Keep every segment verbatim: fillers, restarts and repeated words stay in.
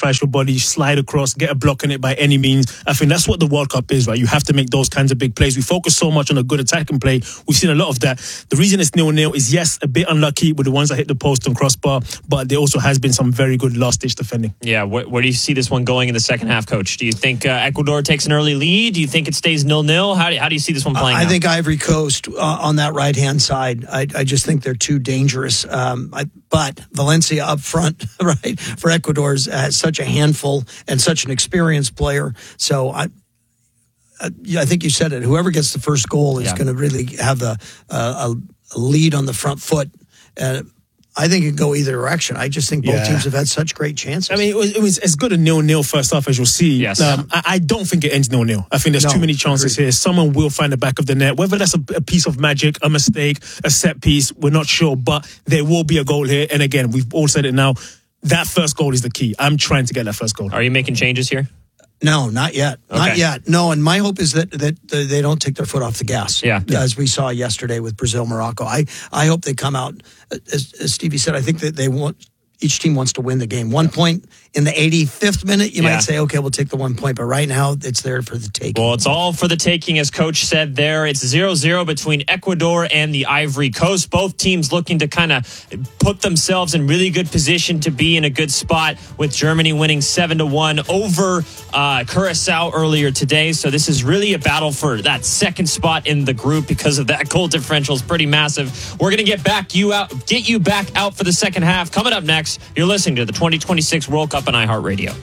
sacrifice your body, slide across, get a block in it by any means. I think that's what the World Cup is, right? You have to make those kinds of big plays. We focus so much on a good attacking play. We've seen a lot of that. The reason it's nil-nil is, yes, a bit unlucky with the ones that hit the post and crossbar, but there also has been some very good last-ditch defending. Yeah, where, where do you see this one going in the second half, Coach? Do you think uh, Ecuador takes an early lead? Do you think it stays nil-nil? How do, how do you see this one playing I out? think Ivory Coast uh, on that right-hand side, I, I just think they're too dangerous. Um, I, but Valencia up front, right, for Ecuador has such a handful and such an experienced player. So I I, I think you said it. Whoever gets the first goal is yeah. going to really have a, a, a lead on the front foot. Uh, I think it can go either direction. I just think both yeah. teams have had such great chances. I mean, it was, it was as good a nil-nil first half as you'll see. Yes. Um, I, I don't think it ends nil-nil. I think there's no, too many chances agreed. here. Someone will find the back of the net. Whether that's a, a piece of magic, a mistake, a set piece, we're not sure. But there will be a goal here. And again, we've all said it now. That first goal is the key. I'm trying to get that first goal. Are you making changes here? No, not yet. Okay. Not yet. No, and my hope is that, that they don't take their foot off the gas. Yeah. As we saw yesterday with Brazil, Morocco. I, I hope they come out, as, as Stevie said, I think that they want, each team wants to win the game. One point in the eighty-fifth minute, you yeah. might say, okay, we'll take the one point. But right now, it's there for the taking. Well, it's all for the taking, as Coach said there. It's zero-zero between Ecuador and the Ivory Coast. Both teams looking to kind of put themselves in really good position to be in a good spot, with Germany winning seven to one over uh, Curacao earlier today. So this is really a battle for that second spot in the group, because of that goal differential is pretty massive. We're going to get back you out, get you back out for the second half. Coming up next, you're listening to the twenty twenty-six World Cup on iHeartRadio.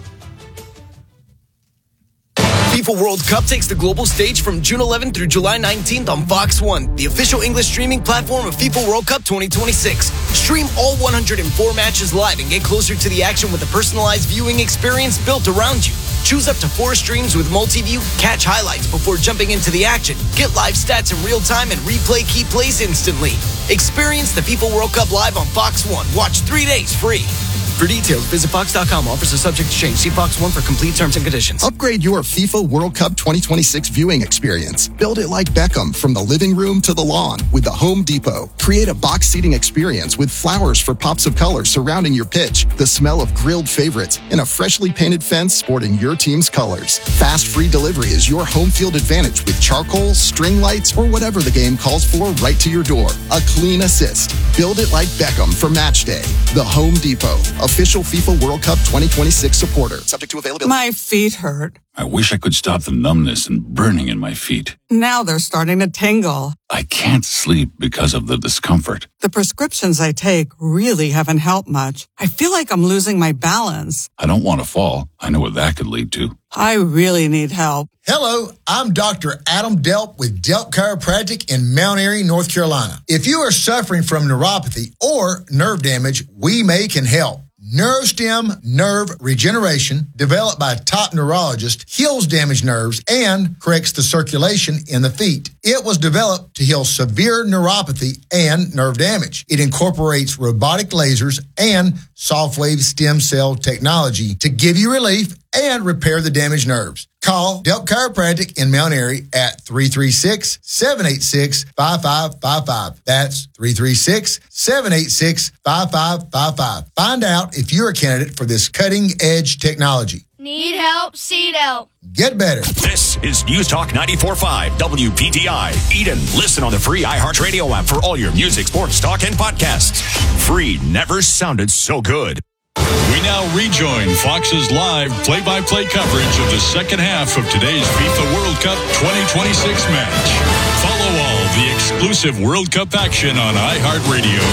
FIFA World Cup takes the global stage from June eleventh through July nineteenth on Fox one, the official English streaming platform of FIFA World Cup twenty twenty-six. Stream all one hundred four matches live and get closer to the action with a personalized viewing experience built around you. Choose up to four streams with multi-view, catch highlights before jumping into the action, get live stats in real time, and replay key plays instantly. Experience the FIFA World Cup live on Fox one. Watch three days free. For details, visit fox dot com. Offers are subject to change. See Fox one for complete terms and conditions. Upgrade your FIFA World Cup twenty twenty-six viewing experience. Build it like Beckham, from the living room to the lawn, with the Home Depot. Create a box seating experience with flowers for pops of color surrounding your pitch, the smell of grilled favorites, and a freshly painted fence sporting your team's colors. Fast free delivery is your home field advantage with charcoal, string lights, or whatever the game calls for right to your door. A clean assist. Build it like Beckham for match day. The Home Depot, official FIFA World Cup twenty twenty-six supporter. Subject to availability. My feet hurt. I wish I could stop the numbness and burning in my feet. Now they're starting to tingle. I can't sleep because of the discomfort. The prescriptions I take really haven't helped much. I feel like I'm losing my balance. I don't want to fall. I know what that could lead to. I really need help. Hello, I'm Doctor Adam Delp with Delp Chiropractic in Mount Airy, North Carolina. If you are suffering from neuropathy or nerve damage, we may can help. NeuroStem Nerve Regeneration, developed by a top neurologist, heals damaged nerves and corrects the circulation in the feet. It was developed to heal severe neuropathy and nerve damage. It incorporates robotic lasers and soft wave stem cell technology to give you relief and repair the damaged nerves. Call Delp Chiropractic in Mount Airy at three three six, seven eight six, five five five five. That's three three six, seven eight six, five five five five. Find out if you're a candidate for this cutting-edge technology. Need help? See help. Get better. This is News Talk ninety-four point five W P T I. Eden, listen on the free iHeartRadio app for all your music, sports, talk, and podcasts. Free never sounded so good. We now rejoin Fox's live play-by-play coverage of the second half of today's FIFA World Cup twenty twenty-six match. Follow all the exclusive World Cup action on iHeartRadio.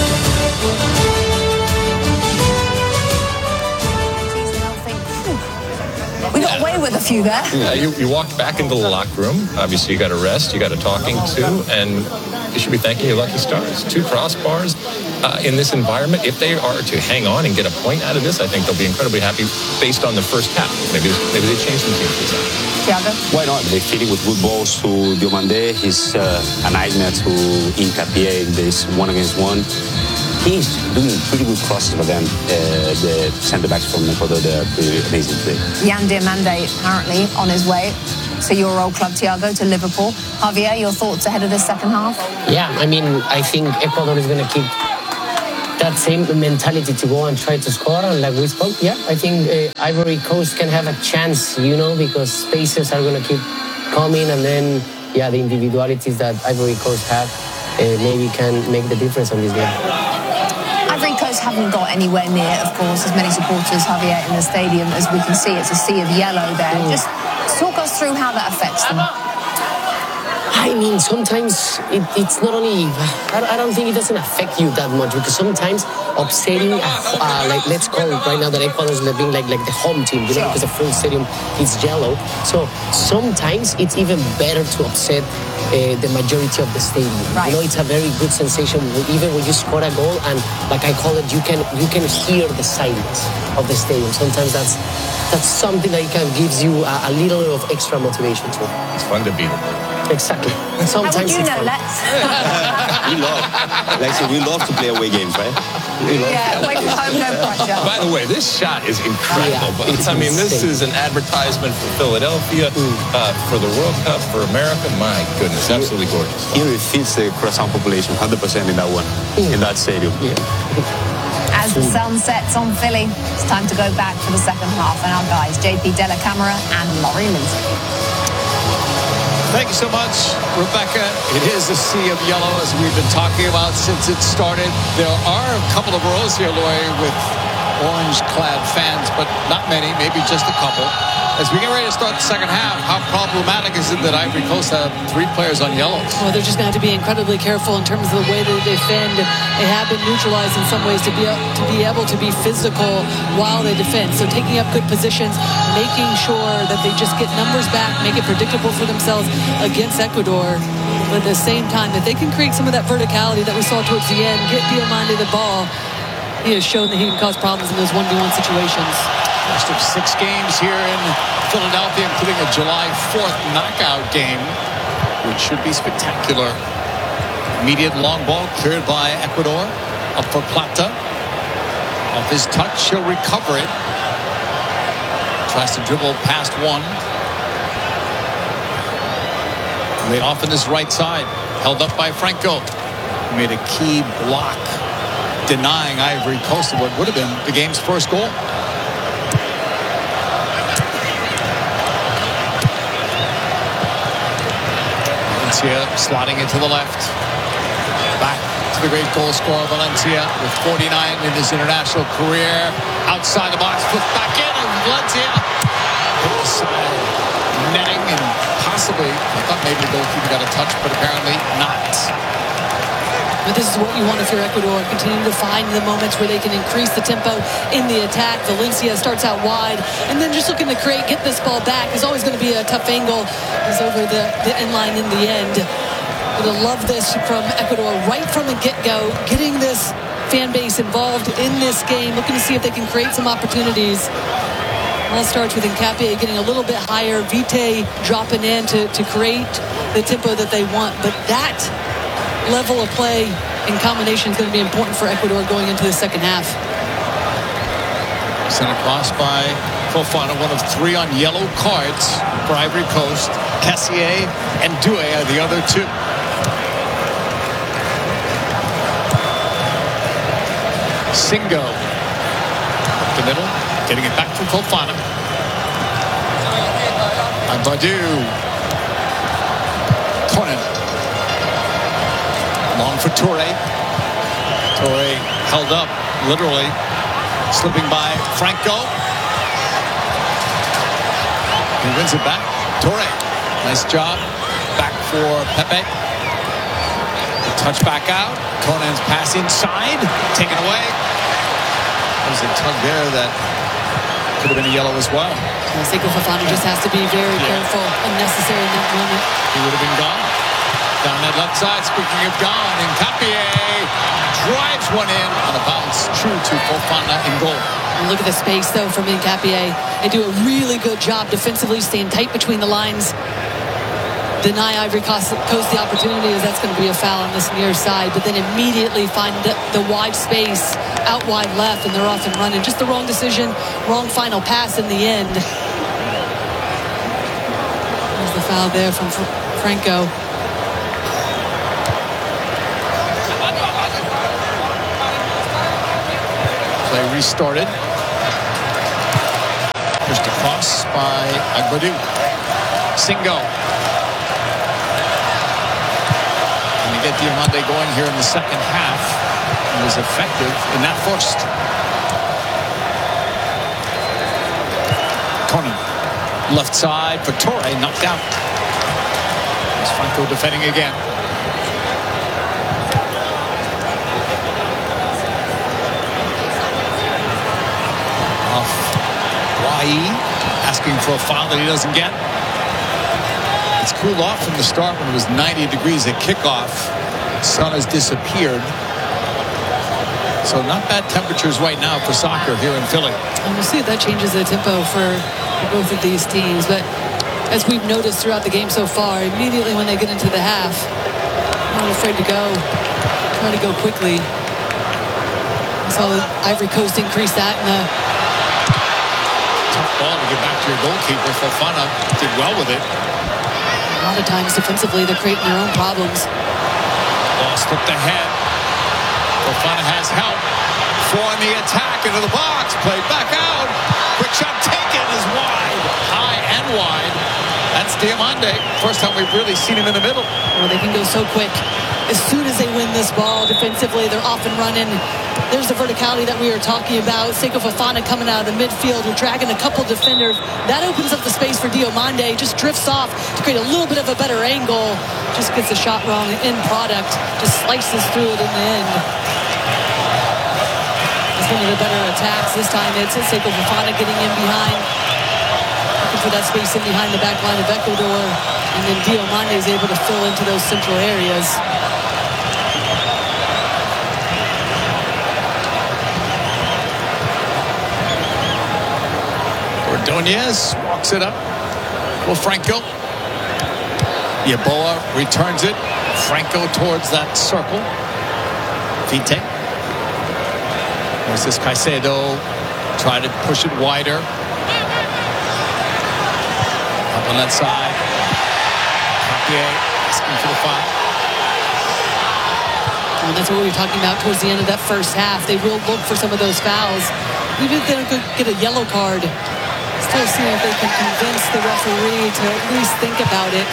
We got away with a few there. Yeah, you, you walked back into the locker room. Obviously, you got a rest, you got a talking to, and you should be thanking your lucky stars. Two crossbars uh, in this environment. If they are to hang on and get a point out of this, I think they'll be incredibly happy based on the first half. Maybe maybe they change some things. Thiago? Why not? They feed it with good balls to Diomande. He's uh, a nightmare to Hincapié in this one against one. He's doing pretty good crosses for them. Uh, the centre-backs from Ecuador, they're pretty amazing today. Yan Diomande apparently on his way to your old club, Thiago, to Liverpool. Javier, your thoughts ahead of this second half? Yeah, I mean, I think Ecuador is going to keep that same mentality to go and try to score. And like we spoke, yeah, I think uh, Ivory Coast can have a chance, you know, because spaces are going to keep coming, and then, yeah, the individualities that Ivory Coast have uh, maybe can make the difference on this game. Ivory Coast haven't got anywhere near, of course, as many supporters, Javier, in the stadium as we can see. It's a sea of yellow there. Mm. Just talk us through how that affects them. I mean, sometimes it, it's not only, I, I don't think it doesn't affect you that much, because sometimes upsetting, a, uh, like let's call it right now that Ecuador is being like, like the home team, you know, because the full stadium is yellow. So sometimes it's even better to upset uh, the majority of the stadium. Right. You know, it's a very good sensation, even when you score a goal, and like I call it, you can you can hear the silence of the stadium. Sometimes that's that's something that kind of gives you a, a little of extra motivation too. It's fun to beat them. Exactly. Sometimes How would you know, Lex? We love, like I said, we love to play away games, right? We love yeah, away from home, no pressure. By the way, this shot is incredible. Yeah, it's I mean, this is an advertisement for Philadelphia, uh, for the World Cup, for America. My goodness, absolutely gorgeous. Here it fits the croissant population one hundred percent in that one, mm. in that stadium. Yeah. As the sun sets on Philly, it's time to go back for the second half. And our guys, J P Della Camera and Laurie Lindsay. Thank you so much, Rebecca. It is a sea of yellow, as we've been talking about since it started. There are a couple of rows here, Laurie, with orange-clad fans, but not many, maybe just a couple. As we get ready to start the second half, how problematic is it that Ivory Coast have three players on yellows? Well, they're just going to have to be incredibly careful in terms of the way they defend. They have been neutralized in some ways to be to be able to be physical while they defend. So taking up good positions, making sure that they just get numbers back, make it predictable for themselves against Ecuador. But at the same time, that they can create some of that verticality that we saw towards the end, get Diomande the ball. He has shown that he can cause problems in those one v one situations. First of six games here in Philadelphia, including a July fourth knockout game, which should be spectacular. Immediate long ball cleared by Ecuador. Up for Plata. Off his touch, he'll recover it. Tries to dribble past one. Laid off in his right side. Held up by Franco. Made a key block, denying Ivory Coast what would have been the game's first goal. Valencia slotting it to the left. Back to the great goal scorer Valencia with forty-nine in his international career. Outside the box, flipped back in, and Valencia hit the side, netting, and possibly, I thought maybe the goalkeeper got a touch, but apparently not. But this is what you want if you're Ecuador. Continue to find the moments where they can increase the tempo in the attack. Valencia starts out wide, and then just looking to create, get this ball back is always going to be a tough angle. Is over the, the end line in the end. But I love this from Ecuador right from the get-go, getting this fan base involved in this game, looking to see if they can create some opportunities. All starts with Hincapié getting a little bit higher, Vite dropping in to, to create the tempo that they want. But that level of play in combination is going to be important for Ecuador going into the second half. Sent across by Fofana, one of three on yellow cards for Ivory Coast. Cassier and Doué are the other two. Singo up the middle, getting it back from Fofana. And Badu. Conan. Long for Touré. Touré held up, literally, slipping by Franco. He wins it back. Touré, nice job. Back for Pepe. The touch back out. Conan's pass inside, taken away. There's a tug there that could have been a yellow as well. Seko Fofana just has to be very yeah. careful, unnecessary in that moment. He would have been gone. Down that left side, speaking of gone, Hincapié drives one in on a bounce, true to Fofana in goal. And look at the space, though, from Hincapié. They do a really good job defensively, staying tight between the lines. Deny Ivory Coast the opportunity, as that's going to be a foul on this near side, but then immediately find the, the wide space out wide left, and they're off and running. Just the wrong decision, wrong final pass in the end. There's the foul there from Franco. restarted. Pushed across by Agbadou. Singo. And they get Diomande going here in the second half. He was effective in that first. Conan. Left side for Torre. Knocked out. There's Franco defending again. Off. Wai asking for a foul that he doesn't get. It's cooled off from the start when it was ninety degrees at kickoff. Sun has disappeared. So not bad temperatures right now for soccer here in Philly. And we'll see if that changes the tempo for both of these teams. But as we've noticed throughout the game so far, immediately when they get into the half, not afraid to go, trying to go quickly. I saw the Ivory Coast increase that in the tough ball to get back to your goalkeeper. Fofana did well with it. A lot of times defensively they're creating their own problems. Ball slipped ahead. Fofana has help. Four in the attack into the box. Played back out. Quick shot taken is wide. High and wide. That's Diomande. First time we've really seen him in the middle. Well, they can go so quick. As soon as they win this ball defensively, they're off and running. There's the verticality that we were talking about. Seko Fofana coming out of the midfield. We're dragging a couple defenders. That opens up the space for Diomande. Just drifts off to create a little bit of a better angle. Just gets the shot wrong. End product. Just slices through it in the end. It's one of the better attacks. This time it's Seko Fofana getting in behind. Looking for that space in behind the back line of Ecuador. And then Diomande is able to fill into those central areas. Ordonez walks it up. Well, Franco. Yeboah returns it. Franco towards that circle. Vite. There's this Caicedo. Try to push it wider. Up on that side. Papier asking for the foul. And that's what we were talking about towards the end of that first half. They will look for some of those fouls. Even if they don't get a yellow card, still seeing if they can convince the referee to at least think about it.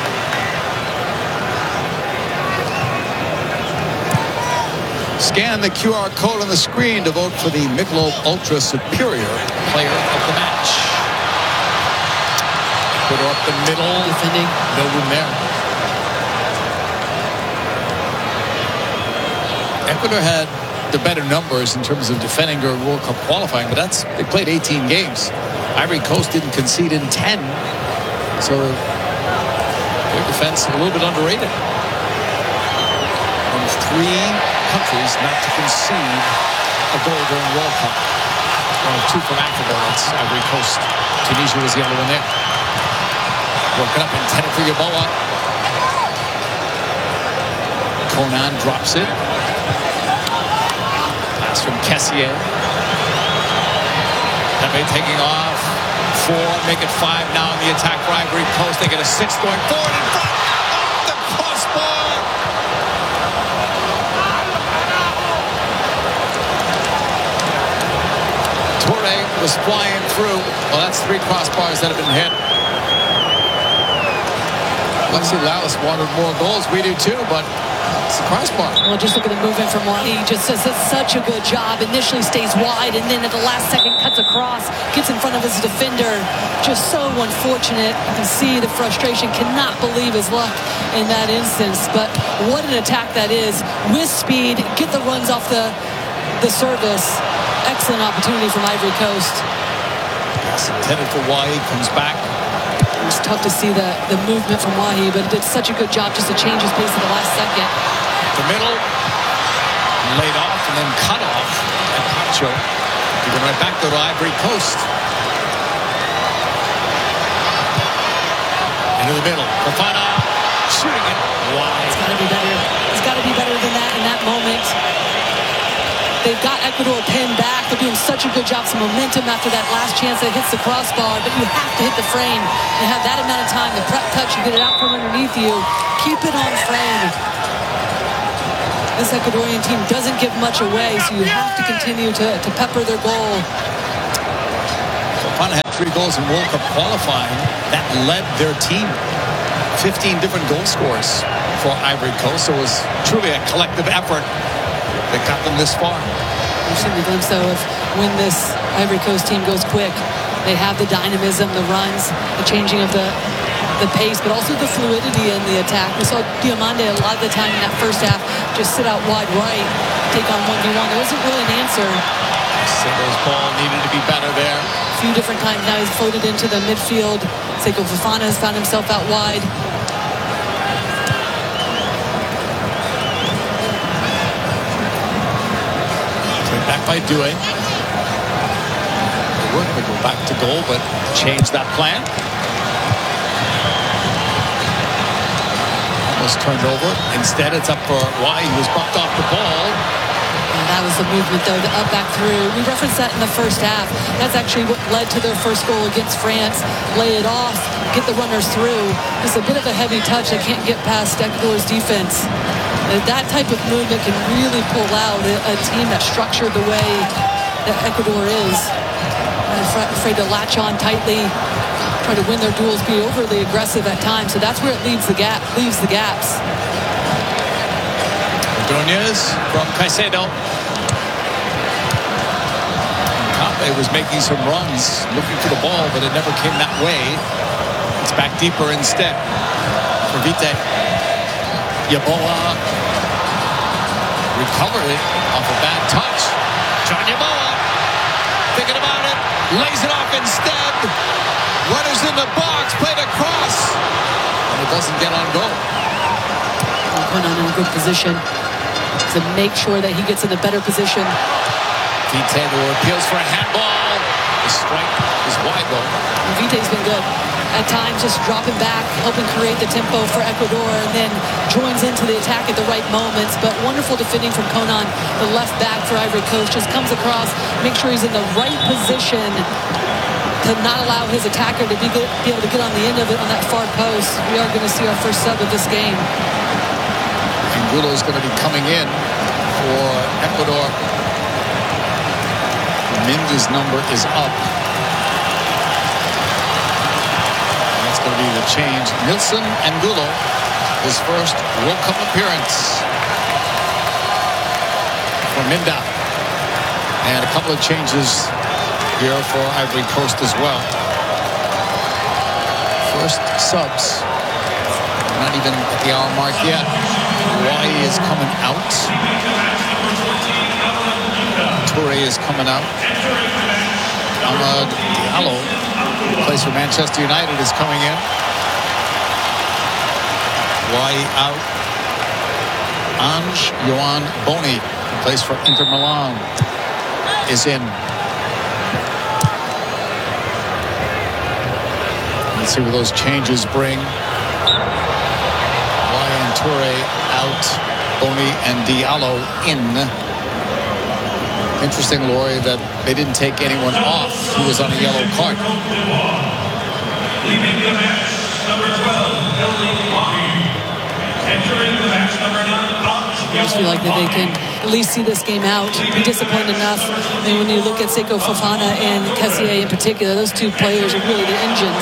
Scan the Q R code on the screen to vote for the Michelob Ultra Superior Player of the Match. Put her up the middle. Defending. No room there. Ecuador had the better numbers in terms of defending during World Cup qualifying, but that's they played eighteen games. Ivory Coast didn't concede in ten, so their defense a little bit underrated. One of three countries not to concede a goal during World Cup. One of two from Africa. That's Ivory Coast. Tunisia was the other one there. Broken up, intended for Yeboah. Conan drops it. Pass from Kessier. Pepe taking off. Four, make it five now in the attack for Ivory Coast. They get a six going forward in front. Off the crossbar. Torre was flying through. Well, that's three crossbars that have been hit. Alexi Lalas wanted more goals. We do too, but it's a crossbar. Well, just look at the movement from Wai. He just does such a good job. Initially stays wide, and then at the last second cuts across, gets in front of his defender. Just so unfortunate. You can see the frustration. Cannot believe his luck in that instance. But what an attack that is. With speed, get the runs off the, the service. Excellent opportunity from Ivory Coast. Pass intended for Wai. Comes back. It was tough to see the, the movement from Wahi, but it did such a good job just to change his pace at the last second. The middle, laid off and then cut off. And Pacho giving right back to the Ivory Coast. Into the middle. Fofana shooting it wide. It's got to be better. It's got to be better than that in that moment. They've got Ecuador pinned back. They're doing such a good job. Some momentum after that last chance that hits the crossbar. But you have to hit the frame. You have that amount of time. The prep touch, you get it out from underneath you. Keep it on frame. this Ecuadorian team doesn't give much away, so you have to continue to, to pepper their goal. Fofana had three goals in World Cup qualifying. That led their team. fifteen different goal scores for Ivory Coast. So it was truly a collective effort that got them this far. Interesting to glimpse, though, of when this Ivory Coast team goes quick. They have the dynamism, the runs, the changing of the the pace, but also the fluidity in the attack. We saw Diomande a lot of the time in that first half just sit out wide right, take on one v one. There wasn't really an answer. Singles ball needed to be better there. A few different times now he's floated into the midfield. Seko Fofana has found himself out wide. Back by Doué. They were going to go back to goal, but changed that plan. Almost turned over. Instead, it's up for Wai. He was bumped off the ball. And that was the movement, though, the up back through. We referenced that in the first half. That's actually what led to their first goal against France. Lay it off, get the runners through. It's a bit of a heavy touch. They can't get past Ecuador's defense. That type of movement can really pull out a, a team that's structured the way that Ecuador is. They're afraid to latch on tightly, try to win their duels, be overly aggressive at times. So that's where it leaves the gap, leaves the gaps. Ordóñez from Caicedo. Cape was making some runs, looking for the ball, but it never came that way. It's back deeper instead for Vite. Yeboah recovered it off a bad touch. John Yeboah thinking about it, lays it off instead. Runners in the box, played across, and it doesn't get on goal. Konan in a good position to make sure that he gets in a better position. Vite who appeals for a handball. The strike is wide though. Vite's been good. At times just dropping back, helping create the tempo for Ecuador, and then joins into the attack at the right moments. But wonderful defending from Konan, the left back for Ivory Coast, just comes across, make sure he's in the right position to not allow his attacker to be, good, be able to get on the end of it on that far post. We are going to see our first sub of this game. Angulo is going to be coming in for Ecuador. Minda's number is up. Going to be the change. Nilson Angulo, his first World Cup appearance for Minda. And a couple of changes here for Ivory Coast as well. First subs. Not even at the hour mark yet. Wai is coming out. Toure is coming out. Amad Diallo, who plays for Manchester United, is coming in. Wai out. Ange Joan Boni, who plays for Inter Milan, is in. Let's see what those changes bring. Wai and Toure out. Boni and Diallo in. Interesting, Lori, that they didn't take anyone off who was on a yellow card. Leaving the match, number twelve, Ellie Wai. Entering the match, number nine, I just feel like that they can at least see this game out, be disciplined enough. I mean, when you look at Seko Fofana and Kessié in particular, those two players are really the engines.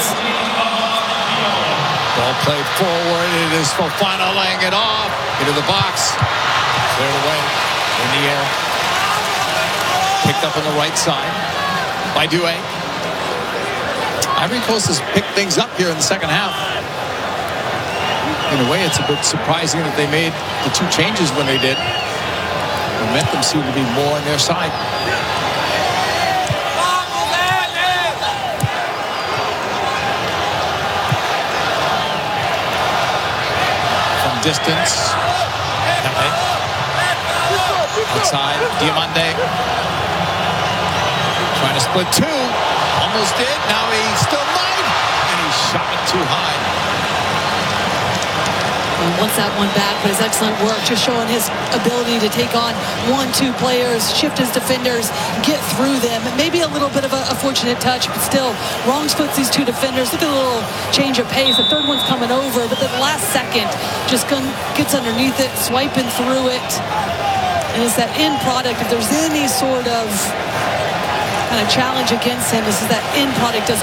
Ball played forward. It is Fofana laying it off into the box. Cleared away in the air. Picked up on the right side by Doué. Ivory Coast has picked things up here in the second half. In a way, it's a bit surprising that they made the two changes when they did. Momentum seemed to be more on their side. From distance, outside, Diomande. Trying to split two. Almost did. Now he still might. And he shot it too high. He wants that one back, but his excellent work just showing his ability to take on one, two players, shift his defenders, get through them. Maybe a little bit of a, a fortunate touch, but still, wrong puts these two defenders. Look at the little change of pace. The third one's coming over, but the last second just gets underneath it, swiping through it. And it's that end product. If there's any sort of kind of challenge against him, this is that end product does